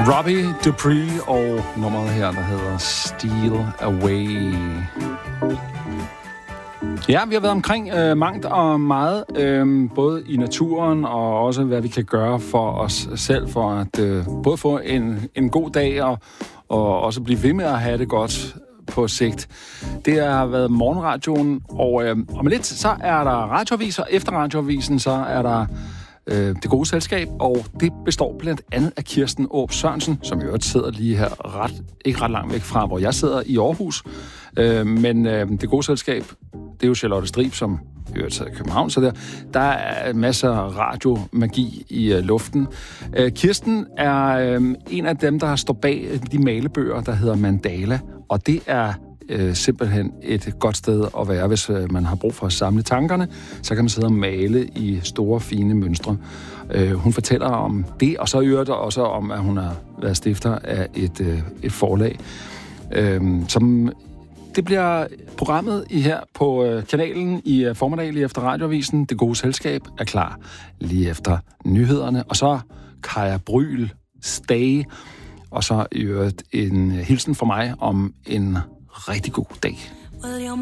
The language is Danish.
Robbie Dupree og nummeret her, der hedder Steal Away. Ja, vi har været omkring mangt og meget, både i naturen og også, hvad vi kan gøre for os selv, for at både få en god dag og også blive ved med at have det godt på sigt. Det har været morgenradioen, og om lidt, så er der radioaviser. Efter radioavisen, så er der Det Gode Selskab, og det består blandt andet af Kirsten Åb Sørensen, som i øvrigt sidder lige her ikke ret langt væk fra, hvor jeg sidder i Aarhus. Men Det Gode Selskab, det er jo Charlotte Strib, som i øvrigt sidder i København, så der er masser af radiomagi i luften. Kirsten er en af dem, der står bag de malebøger, der hedder Mandala, og det er simpelthen et godt sted at være, hvis man har brug for at samle tankerne. Så kan man sidde og male i store, fine mønstre. Hun fortæller om det, og så i øvrigt også om, at hun har været stifter af et forlag. Det bliver programmet her på kanalen i formiddag lige efter radioavisen. Det Gode Selskab er klar lige efter nyhederne. Og så Kaja Bryl, Stay. Og så i øvrigt en hilsen fra mig om en rigtig god dag.